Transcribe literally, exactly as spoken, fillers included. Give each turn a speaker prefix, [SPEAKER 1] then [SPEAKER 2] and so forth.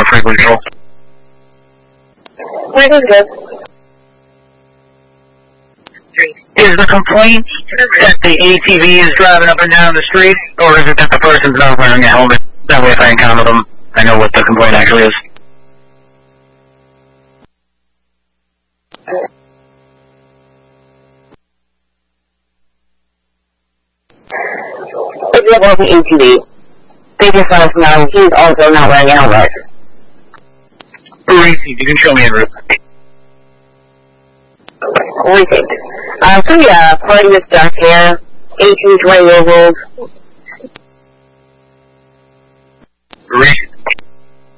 [SPEAKER 1] frequent control.
[SPEAKER 2] Where is good?
[SPEAKER 1] Is the complaint that the A T V is driving up and down the street, or is it that the person's not wearing a helmet? That way if I encounter them, I know what the complaint actually is.
[SPEAKER 2] If you have the A T V, they just let us know he's also not wearing a helmet.
[SPEAKER 1] Received. You can show me en route.
[SPEAKER 2] Received. Um, so yeah, party with dark hair, eighteen, twenty years old.
[SPEAKER 1] Received.